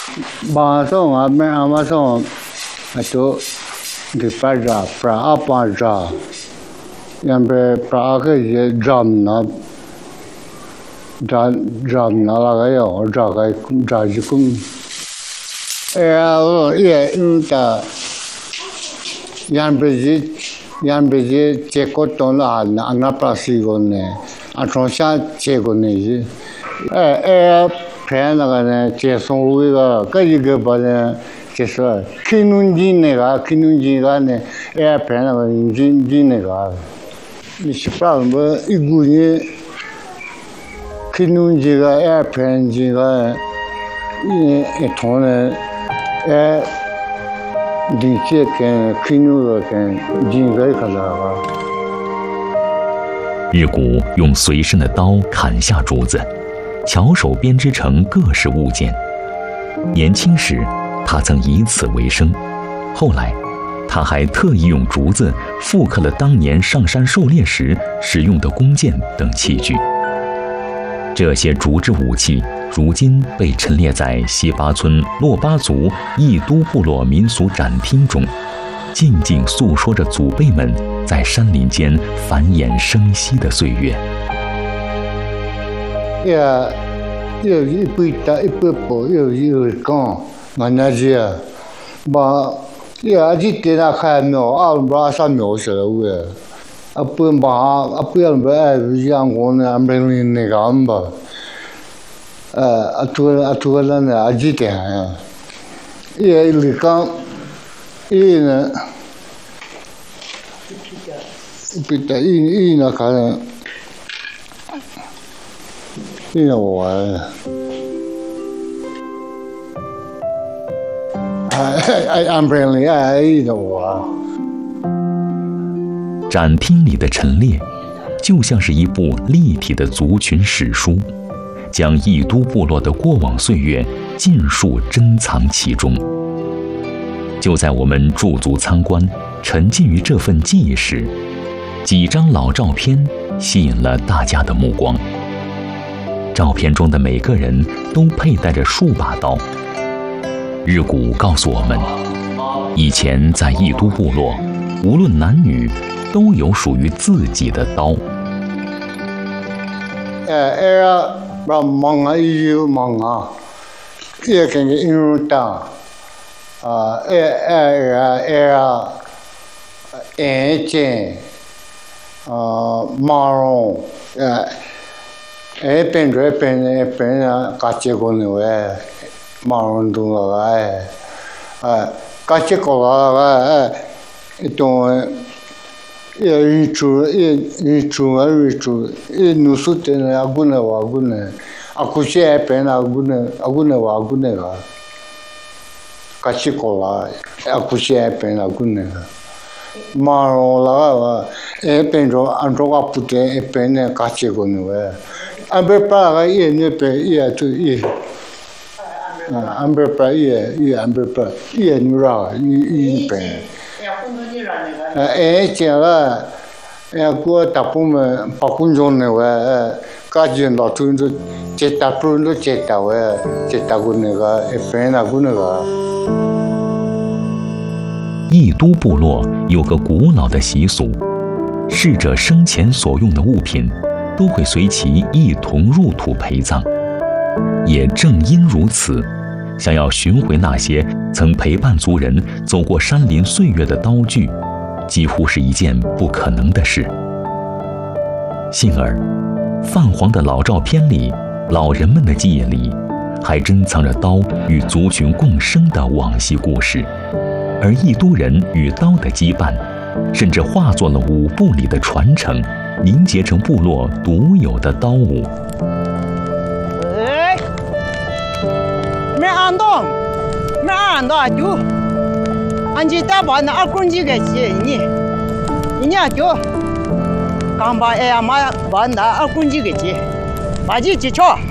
Bahasa Amazon itu di pra apa ja, yang pra ke jam na lah ya, ja jikum. Iya inta yang beji cekot tola anak prasigonne, atosha cegonne je. Pernah kan cesong uiga kajiga pada cesong kinunji nega ne pernah kan jinji nega misal ber igunya kinunji ga pernah jiga ini etone dicek kinu kan jinga kalau 日古用随身的刀砍下竹子，巧手编织成各式物件。年轻时，他曾以此为生。后来，他还特意用竹子复刻了当年上山狩猎时使用的弓箭等器具。这些竹制武器，如今被陈列在西巴村珞巴族义都部落民俗展厅中，静静诉说着祖辈们在山林间繁衍生息的岁月。 有一辈大一辈薄，有讲，俺那些，把阿姐在那看苗，把啥苗是了喂，不人不爱养我呢，俺们那个安吧，做了呢阿姐的呀，也讲，也呢，别的也那看。 你让我玩，俺不让你爱的我。 展厅里的陈列，就像是一部立体的族群史书，将义都部落的过往岁月尽数珍藏其中。就在我们驻足参观，沉浸于这份记忆时，几张老照片吸引了大家的目光。 照片中的每个人都佩戴着数把刀。日古告诉我们，以前在义都部落，无论男女，都有属于自己的刀。 忙啊，有忙啊，也跟个运动剑马龙变啊，搞结果呢喂，马龙东了搞结果了东，日出，努苏的阿姑呢，阿姑些变阿姑呢个，搞结果了，阿姑些变阿姑呢个。 马龙了变着按照我不得变呢，搞结果呢喂。 俺们把个也那边也就也，俺们把也俺们把也女儿一边。这个，过大部分把工作呢喂，家境老多都接大部分都接到喂，接到过那个一边那个。 义都部落有个古老的习俗，逝者生前所用的物品。 都会随其一同入土陪葬。也正因如此，想要寻回那些曾陪伴族人走过山林岁月的刀具，几乎是一件不可能的事。幸而，泛黄的老照片里，老人们的记忆里，还珍藏着刀与族群共生的往昔故事，而义都人与刀的羁绊，甚至化作了舞步里的传承。 凝结成部落独有的刀舞。 没按到就，俺去打把那二公鸡给接你就，刚把妈把那二公鸡给接，把鸡接着。